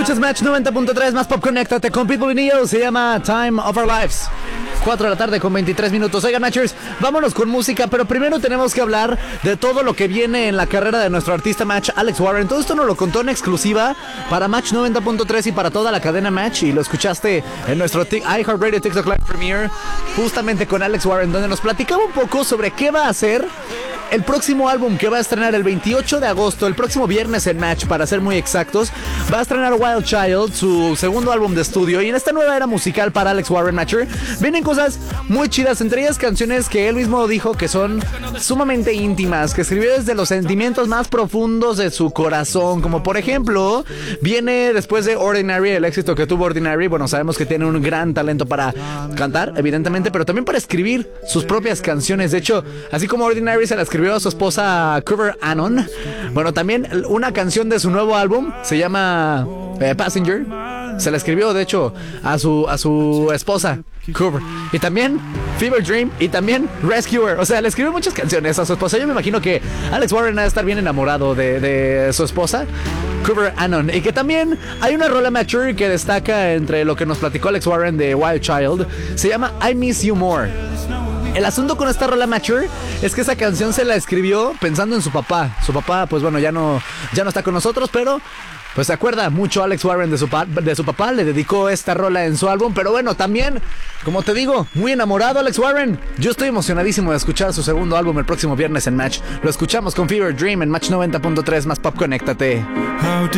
Escuchas Match 90.3 más Pop. Conéctate con Pitbull y Neo. Se llama Time of Our Lives. 4 de la tarde con 23 minutos. Oigan, Matchers, vámonos con música, pero primero tenemos que hablar de todo lo que viene en la carrera de nuestro artista Match, Alex Warren. Todo esto nos lo contó en exclusiva para Match 90.3 y para toda la cadena Match, y lo escuchaste en nuestro iHeartRadio TikTok Live Premiere, justamente con Alex Warren, donde nos platicaba un poco sobre qué va a hacer el próximo álbum que va a estrenar el 28 de agosto, el próximo viernes en Match, para ser muy exactos. Va a estrenar Wild Child, su segundo álbum de estudio, y en esta nueva era musical para Alex Warren Matcher vienen cosas muy chidas, entre ellas canciones que él mismo dijo que son sumamente íntimas, que escribió desde los sentimientos más profundos de su corazón, como por ejemplo, viene después de Ordinary, el éxito que tuvo Ordinary. Bueno, sabemos que tiene un gran talento para cantar, evidentemente, pero también para escribir sus propias canciones. De hecho, así como Ordinary se la escribió a su esposa Cover Anon, bueno, también una canción de su nuevo álbum se llama Passenger, se la escribió de hecho a su esposa Cover, y también Fever Dream, y también Rescuer. O sea, le escribió muchas canciones a su esposa. Yo me imagino que Alex Warren ha de estar bien enamorado de su esposa Cover Anon, y que también hay una rola Mature que destaca entre lo que nos platicó Alex Warren de Wild Child. Se llama I Miss You More. El asunto con esta rola Mature es que esa canción se la escribió pensando en su papá. Su papá, pues bueno, ya no está con nosotros, pero pues se acuerda mucho Alex Warren de su papá. Le dedicó esta rola en su álbum. Pero bueno, también, como te digo, muy enamorado Alex Warren. Yo estoy emocionadísimo de escuchar su segundo álbum el próximo viernes en Match. Lo escuchamos con Fever Dream en Match 90.3 más Pop. Conéctate.